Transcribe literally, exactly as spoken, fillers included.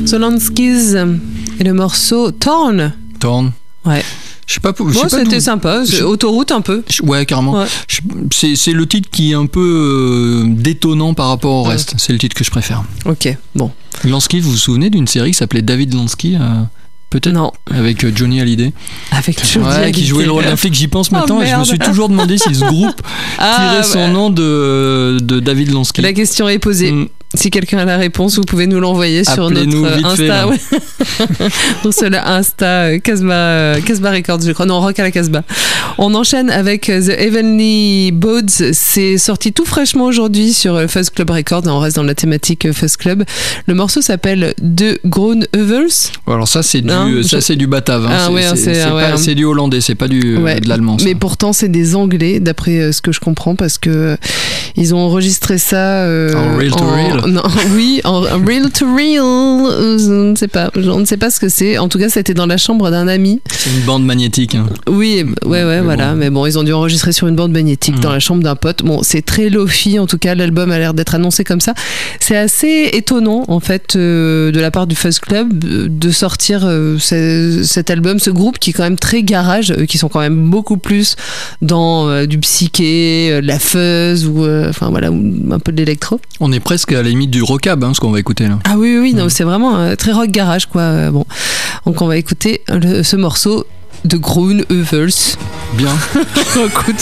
Zolanskis et le morceau Torn. Torn. Ouais. Je sais pas. Je Bon, sais c'était pas sympa. je... Autoroute un peu. Ouais, carrément. Ouais. Je... C'est, c'est le titre qui est un peu euh, détonnant par rapport au reste. Ouais. C'est le titre que je préfère. Ok, bon. Lansky, vous vous souvenez d'une série qui s'appelait David Lansky euh... Peut-être non. Avec Johnny Hallyday. Avec Johnny ouais, Hallyday. Qui jouait le rôle d'un flic. J'y pense maintenant oh, et je me suis toujours demandé si ce groupe ah, tirait bah. son nom de, de David Lansky. La question est posée. Mm. Si quelqu'un a la réponse, vous pouvez nous l'envoyer sur Appelez-nous notre Insta. Fait, ouais. Sur le Insta Casbah, Casbah Records, je crois. Non, Rock à la Casbah. On enchaîne avec The Heavenly Bodes. C'est sorti tout fraîchement aujourd'hui sur Fuzz Club Records. On reste dans la thématique Fuzz Club. Le morceau s'appelle De Groen Heuvels. Alors ça, c'est du, non, ça, je... c'est du batave. Hein. Ah, c'est, ouais, c'est, c'est, c'est, ouais, pas, hein. c'est du hollandais, c'est pas du, ouais. de l'allemand. Ça. Mais pourtant, c'est des anglais, d'après ce que je comprends, parce que ils ont enregistré ça euh, en real to real. Non, oui, en real to real. Je ne sais pas. Je ne sais pas ce que c'est. En tout cas, c'était dans la chambre d'un ami. C'est une bande magnétique. Hein. Oui, ouais, ouais, mais voilà. Bon. Mais bon, ils ont dû enregistrer sur une bande magnétique mmh. dans la chambre d'un pote. Bon, c'est très lo-fi. En tout cas, l'album a l'air d'être annoncé comme ça. C'est assez étonnant, en fait, euh, de la part du Fuzz Club, de sortir euh, ce, cet album, ce groupe qui est quand même très garage, euh, qui sont quand même beaucoup plus dans euh, du psyché, euh, de la fuzz ou, euh, enfin voilà, un peu de l'électro. On est presque à la limite du rockab, hein, ce qu'on va écouter là. Ah oui, oui, non, mmh. c'est vraiment euh, très rock garage, quoi. Bon, donc on va écouter le, ce morceau de Groen Heuvels. Bien. On écoute